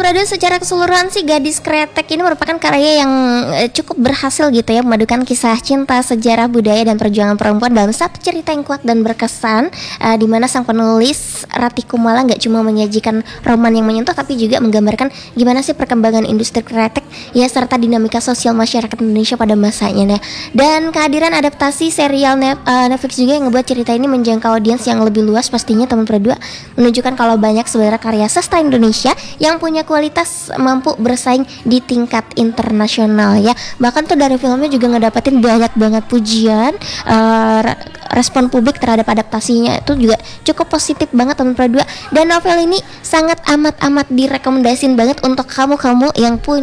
Prado, secara keseluruhan sih Gadis Kretek ini merupakan karya yang cukup berhasil gitu ya, memadukan kisah cinta, sejarah, budaya, dan perjuangan perempuan dalam satu cerita yang kuat dan berkesan, di mana sang penulis Rati Kumala nggak cuma menyajikan roman yang menyentuh, tapi juga menggambarkan gimana sih perkembangan industri kretek ya, serta dinamika sosial masyarakat Indonesia pada masanya ya. Dan kehadiran adaptasi serial Netflix juga yang ngebuat cerita ini menjangkau audiens yang lebih luas pastinya, teman Pro 2, menunjukkan kalau banyak sebenarnya karya sastra Indonesia yang punya kualitas mampu bersaing di tingkat internasional ya. Bahkan tuh dari filmnya juga ngedapetin banyak banget pujian, respon publik terhadap adaptasinya itu juga cukup positif banget, teman Pro 2. Dan novel ini sangat amat direkomendasin banget untuk kamu yang punya